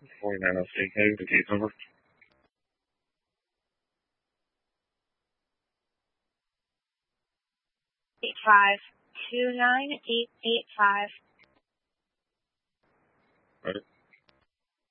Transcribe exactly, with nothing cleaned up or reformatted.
forty-nine oh three, can I have the case number? Eight five two nine eight eight five. Right.